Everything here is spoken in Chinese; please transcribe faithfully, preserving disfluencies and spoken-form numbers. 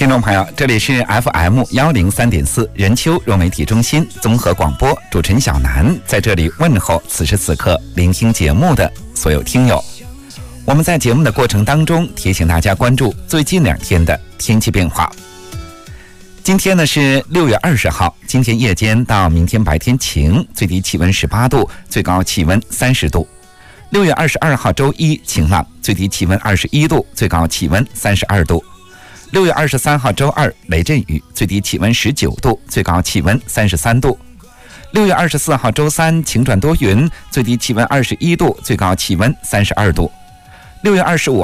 听众朋友，这里是 F M 一零三点四 人丘融媒体中心综合广播，主持人小南在这里问候此时此刻聆听节目的所有听友。我们在节目的过程当中提醒大家关注最近两天的天气变化。今天呢是六月二十号，今天夜间到明天白天晴，最低气温十八度，最高气温三十度。六月二十二号周一晴朗，最低气温二十一度，最高气温三十二度。六月二十三号周二雷阵雨，最低气温十九度，最高气温三十三度。六月二十四号周三晴转多云，最低气温二十一度，最高气温三十二度。六月二十五